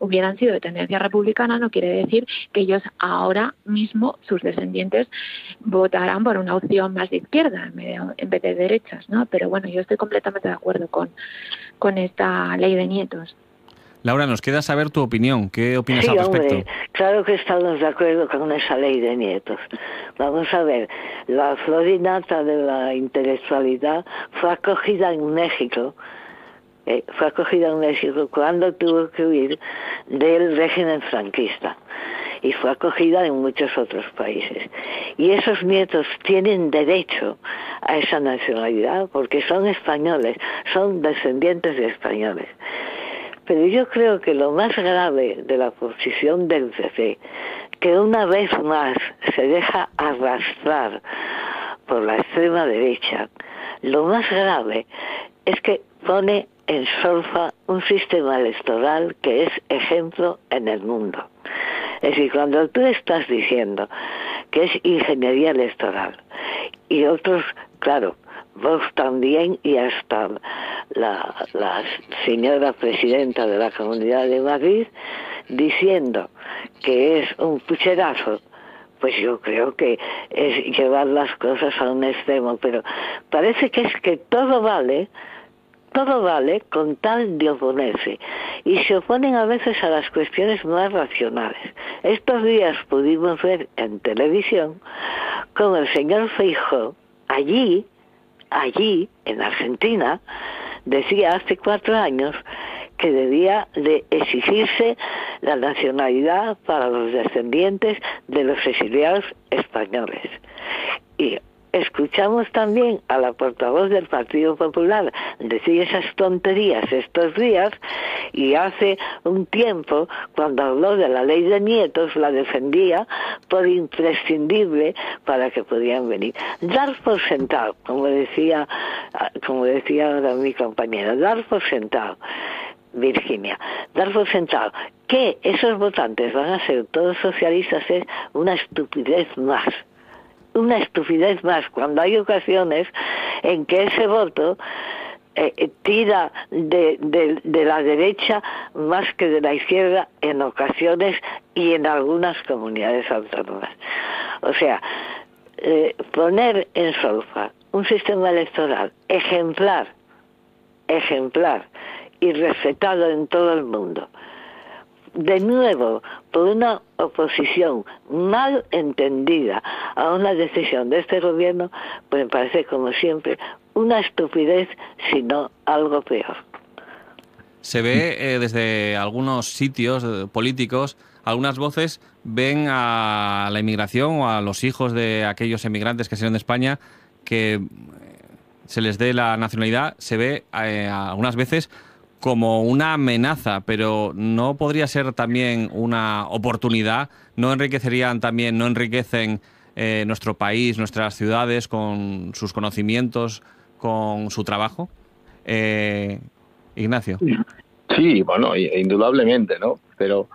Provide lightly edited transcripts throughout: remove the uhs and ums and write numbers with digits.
hubieran sido de tendencia republicana, no quiere decir que ellos ahora mismo, sus descendientes, votarán por una opción más de izquierda en vez de derechas, ¿no? Pero bueno, yo estoy completamente de acuerdo con esta ley de nietos. Laura, nos queda saber tu opinión. ¿Qué opinas Sí, al respecto? hombre, claro que estamos de acuerdo con esa ley de nietos. Vamos a ver, la flor y nata de la intelectualidad fue acogida en México. Cuando tuvo que huir del régimen franquista. Y fue acogida en muchos otros países. Y esos nietos tienen derecho a esa nacionalidad porque son españoles, son descendientes de españoles. Pero yo creo que lo más grave de la posición del PP, que una vez más se deja arrastrar por la extrema derecha, lo más grave es que pone en solfa un sistema electoral que es ejemplo en el mundo. Es decir, cuando tú estás diciendo que es ingeniería electoral y otros, claro, vos también y hasta la señora presidenta de la Comunidad de Madrid diciendo que es un pucherazo, pues yo creo que es llevar las cosas a un extremo, pero parece que es que todo vale con tal de oponerse, y se oponen a veces a las cuestiones más racionales. Estos días pudimos ver en televisión cómo el señor Feijóo allí en Argentina decía hace 4 años que debía de exigirse la nacionalidad para los descendientes de los exiliados españoles. Y escuchamos también a la portavoz del Partido Popular decir esas tonterías estos días, y hace un tiempo, cuando habló de la ley de nietos, la defendía por imprescindible para que podían venir. Dar por sentado, como decía ahora mi compañera, dar por sentado, Virginia, dar por sentado que esos votantes van a ser todos socialistas es una estupidez más. Una estupidez más, cuando hay ocasiones en que ese voto tira de la derecha más que de la izquierda en ocasiones y en algunas comunidades autónomas. O sea, poner en solfa un sistema electoral ejemplar y respetado en todo el mundo, de nuevo por una oposición mal entendida a una decisión de este gobierno, pues me parece, como siempre, una estupidez, sino algo peor. Se ve desde algunos sitios políticos, algunas voces ven a la inmigración o a los hijos de aquellos emigrantes que salieron de España que se les dé la nacionalidad, se ve algunas veces como una amenaza, pero ¿no podría ser también una oportunidad? ¿No enriquecen nuestro país, nuestras ciudades con sus conocimientos, con su trabajo? Ignacio. Sí, bueno, indudablemente, ¿no? Pero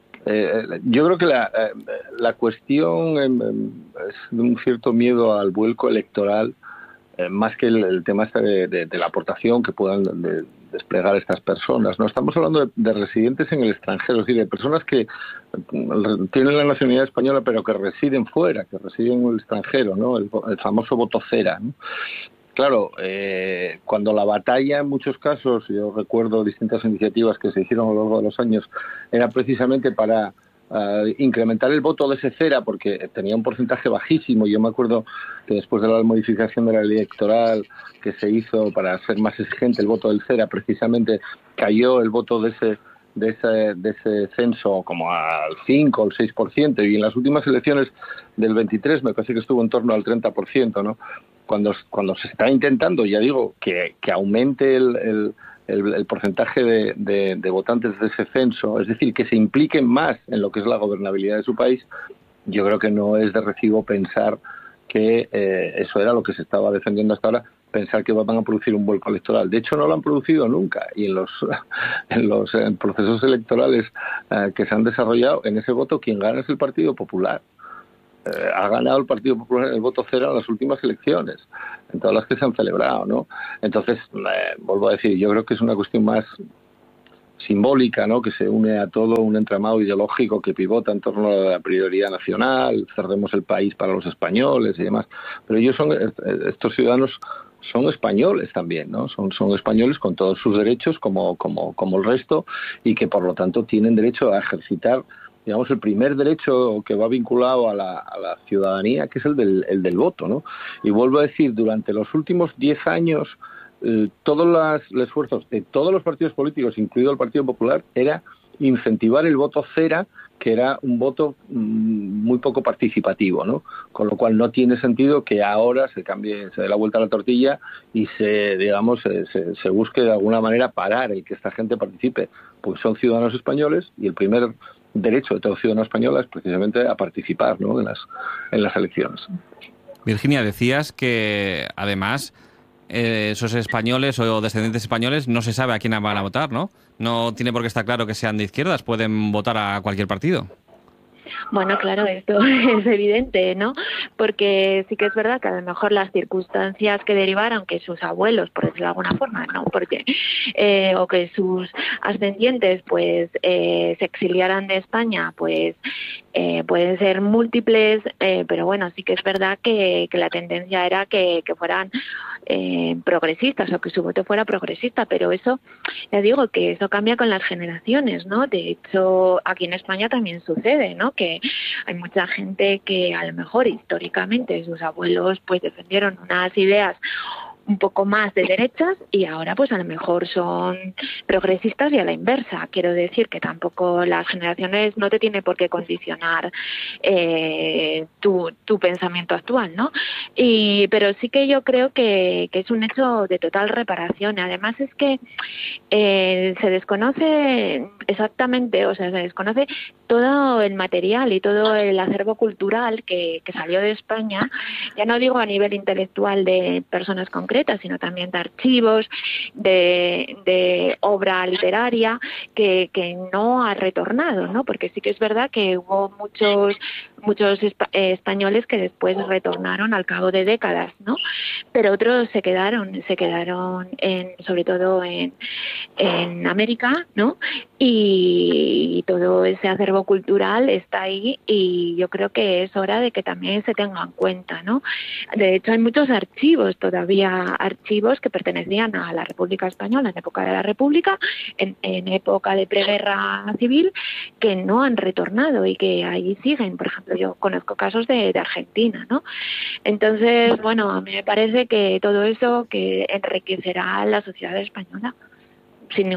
yo creo que la cuestión es de un cierto miedo al vuelco electoral, más que el tema este de la aportación que puedan desplegar estas personas. No estamos hablando de residentes en el extranjero, es decir, de personas que tienen la nacionalidad española pero que residen fuera, que residen en el extranjero, ¿no? El famoso voto cera, ¿no? Claro, cuando la batalla en muchos casos, yo recuerdo distintas iniciativas que se hicieron a lo largo de los años, era precisamente para incrementar el voto de ese cera, porque tenía un porcentaje bajísimo. Yo me acuerdo que después de la modificación de la ley electoral que se hizo para ser más exigente el voto del cera, precisamente cayó el voto de ese censo como al 5 o al 6%, y en las últimas elecciones del 23 me parece que estuvo en torno al 30%, ¿no? Cuando se está intentando, ya digo, que aumente el porcentaje de votantes de ese censo, es decir, que se impliquen más en lo que es la gobernabilidad de su país, yo creo que no es de recibo pensar que eso era lo que se estaba defendiendo hasta ahora, pensar que van a producir un vuelco electoral. De hecho, no lo han producido nunca, y en los procesos electorales que se han desarrollado, en ese voto quien gana es el Partido Popular. Ha ganado el Partido Popular en el voto cero en las últimas elecciones, en todas las que se han celebrado, ¿no? Entonces, vuelvo a decir, yo creo que es una cuestión más simbólica, ¿no?, que se une a todo un entramado ideológico que pivota en torno a la prioridad nacional, cerremos el país para los españoles y demás. Pero estos ciudadanos son españoles también, ¿no? Son españoles con todos sus derechos como el resto, y que por lo tanto tienen derecho a ejercitar, digamos, el primer derecho que va vinculado a la ciudadanía, que es el del voto, ¿no? Y vuelvo a decir, durante los últimos 10 años, todos los esfuerzos de todos los partidos políticos, incluido el Partido Popular, era incentivar el voto cera, que era un voto muy poco participativo, ¿no? Con lo cual no tiene sentido que ahora se dé la vuelta a la tortilla y se busque de alguna manera parar el que esta gente participe, pues son ciudadanos españoles y el primer derecho de todo ciudadano español es precisamente a participar, ¿no?, en las elecciones. Virginia, decías que además esos españoles o descendientes españoles no se sabe a quién van a votar, ¿no? No tiene por qué estar claro que sean de izquierdas, pueden votar a cualquier partido. Bueno, claro, esto es evidente, ¿no? Porque sí que es verdad que a lo mejor las circunstancias que derivaron que sus abuelos, por decirlo de alguna forma, ¿no? Porque o que sus ascendientes, pues, se exiliaran de España, pues, pueden ser múltiples, pero bueno, sí que es verdad que la tendencia era que fueran progresistas o que su voto fuera progresista, pero eso, ya digo, que eso cambia con las generaciones, ¿no? De hecho, aquí en España también sucede, ¿no? Que hay mucha gente que a lo mejor históricamente sus abuelos pues defendieron unas ideas un poco más de derechas y ahora pues a lo mejor son progresistas y a la inversa. Quiero decir que tampoco las generaciones no te tiene por qué condicionar tu pensamiento actual, ¿no? Pero sí que yo creo que es un hecho de total reparación. Además es que se desconoce exactamente, o sea, se desconoce todo el material y todo el acervo cultural que salió de España, ya no digo a nivel intelectual de personas concretas, sino también de archivos, de obra literaria que no ha retornado, ¿no? Porque sí que es verdad que hubo muchos españoles que después retornaron al cabo de décadas, ¿no? Pero otros se quedaron sobre todo en América, ¿no? Y todo ese acervo cultural está ahí y yo creo que es hora de que también se tenga en cuenta, ¿no? De hecho, hay muchos archivos que pertenecían a la República Española en época de la República, en época de preguerra civil, que no han retornado y que ahí siguen. Por ejemplo, yo conozco casos de Argentina, ¿no? Entonces, bueno, a mí me parece que todo eso que enriquecerá a la sociedad española sin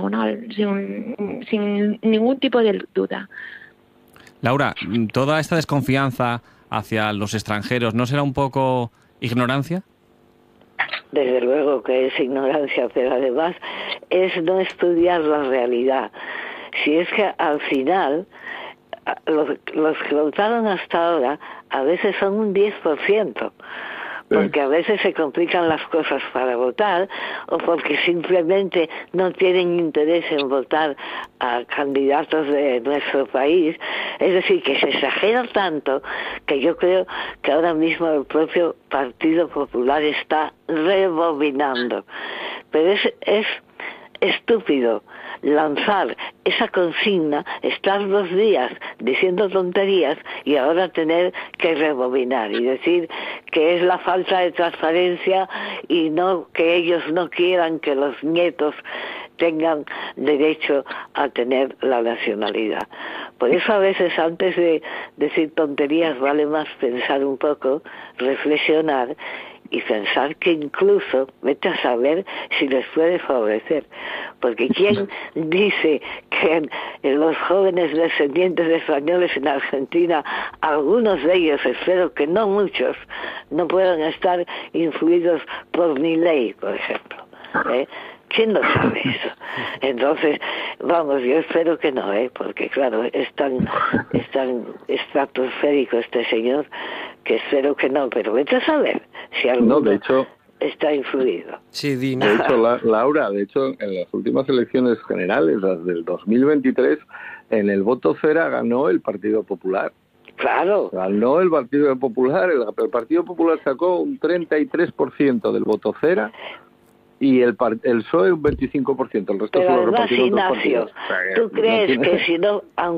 ningún tipo de duda. Laura, ¿toda esta desconfianza hacia los extranjeros no será un poco ignorancia? Desde luego que es ignorancia, pero además es no estudiar la realidad. Si es que al final los que votaron hasta ahora a veces son un 10%, porque a veces se complican las cosas para votar o porque simplemente no tienen interés en votar a candidatos de nuestro país. Es decir, que se exagera tanto que yo creo que ahora mismo el propio Partido Popular está rebobinando. Pero es estúpido lanzar esa consigna, estar 2 días diciendo tonterías y ahora tener que rebobinar y decir que es la falta de transparencia y no que ellos no quieran que los nietos tengan derecho a tener la nacionalidad. Por eso a veces antes de decir tonterías vale más pensar un poco, reflexionar y pensar que incluso, vete a saber si les puede favorecer. Porque ¿quién dice que los jóvenes descendientes de españoles en Argentina, algunos de ellos, espero que no muchos, no puedan estar influidos por Milei, por ejemplo? ¿Quién no sabe eso? Entonces, vamos, yo espero que no, porque claro, es tan estratosférico este señor que espero que no, pero vete a saber si alguno está influido. Sí, Dina. De hecho, Laura, en las últimas elecciones generales, las del 2023, en el voto cera ganó el Partido Popular. Claro. Ganó el Partido Popular, el Partido Popular sacó un 33% del voto cera y el PSOE un 25%, el resto pero solo además, repartido en otros Ignacio, partidos. O sea, ¿tú crees que si no,